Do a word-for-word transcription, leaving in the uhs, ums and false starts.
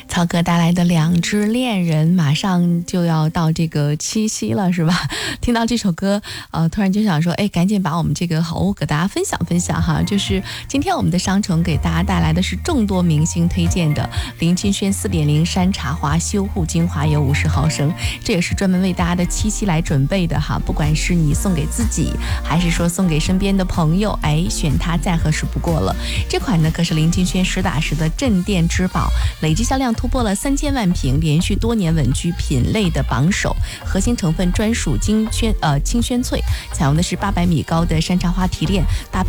曹格带来的两只恋人，马上就要到这个七夕了，是吧？听到这首歌，呃，突然就想说，哎，赶紧把我们这个好物给大家分享分享哈。就是今天我们的商城给大家带来的是众多明星推荐的林清轩 四点零 山茶花修护精华油五十毫升，这也是专门为大家的七夕来准备的哈。不管是你送给自己，还是说送给身边的朋友，哎，选它再合适不过了。这款呢可是林清轩实打实的镇店之宝，累计销量突破了三千万瓶，连续多年稳居品类的榜首。核心成分专属精轩呃清轩萃，采用的是八百米高的山茶花提炼，搭配